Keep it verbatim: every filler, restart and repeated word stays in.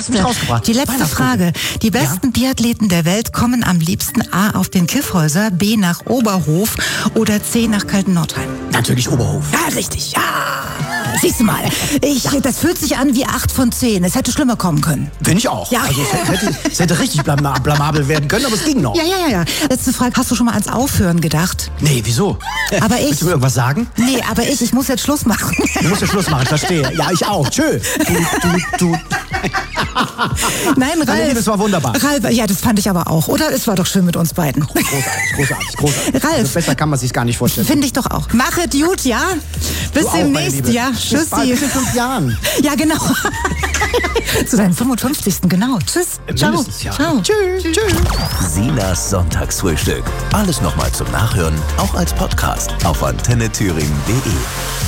letzte, rausgebracht. die letzte Frage. Die besten ja? Biathleten der Welt kommen am liebsten A auf den Kiffhäuser, B nach Oberhof oder C nach Kaltennordheim. Natürlich Oberhof. Ja, richtig, ja. Siehst du mal, ich, das fühlt sich an wie acht von zehn. Es hätte schlimmer kommen können. Finde ich auch. Ja. Also es hätte, es hätte richtig blama, blamabel werden können, aber es ging noch. Ja, ja, ja, ja. Letzte Frage. Hast du schon mal ans Aufhören gedacht? Nee, wieso? Aber ich... Willst du mir irgendwas sagen? Nee, aber ich, ich muss jetzt Schluss machen. Du musst ja Schluss machen, ich verstehe. Ja, ich auch. Tschö. Du, du, du. Nein, Ralf. Das war wunderbar. Ralf, ja, das fand ich aber auch. Oder? Es war doch schön mit uns beiden. Großartig, großartig, großartig. Ralf. Also besser kann man sich gar nicht vorstellen. Finde ich doch auch. Machet gut, ja? Bis demnächst, ja? Tschüssi. Bis in fünf Jahren. Ja, genau. Zu deinem fünfundfünfzigsten Genau. Tschüss. Ciao. Ja. Ciao. Tschüss. Tschüss. Sinas Sonntagsfrühstück. Alles nochmal zum Nachhören, auch als Podcast auf antenne thüringen punkt de.